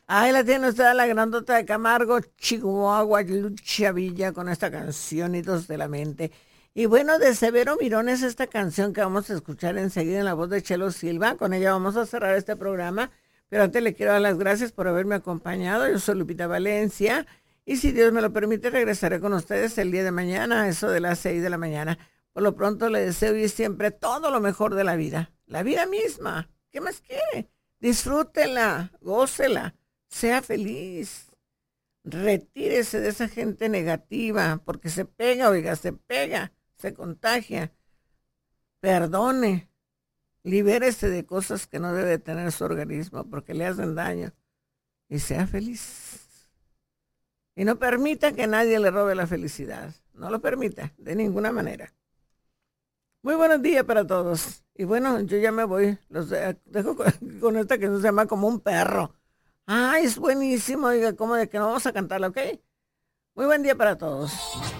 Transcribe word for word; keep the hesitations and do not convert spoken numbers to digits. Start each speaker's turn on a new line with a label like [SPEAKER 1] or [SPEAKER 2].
[SPEAKER 1] Ahí la tiene usted a la grandota de Camargo, Chihuahua, Lucha Villa, con esta canción, Hitos de la Mente. Y bueno, de Severo Mirón es esta canción que vamos a escuchar enseguida en la voz de Chelo Silva. Con ella vamos a cerrar este programa. Pero antes le quiero dar las gracias por haberme acompañado. Yo soy Lupita Valencia. Y si Dios me lo permite, regresaré con ustedes el día de mañana, a eso de las seis de la mañana. Por lo pronto le deseo y siempre todo lo mejor de la vida. La vida misma. ¿Qué más quiere? Disfrútela, gócela, sea feliz. Retírese de esa gente negativa, porque se pega, oiga, se pega, se contagia. Perdone, libérese de cosas que no debe tener su organismo porque le hacen daño. Y sea feliz. Y no permita que nadie le robe la felicidad. No lo permita, de ninguna manera. Muy buenos días para todos. Y bueno, yo ya me voy. Los dejo con, con esta que se llama Como un perro. Ay, es buenísimo. Oiga, como de que no vamos a cantarla, ¿ok? Muy buen día para todos.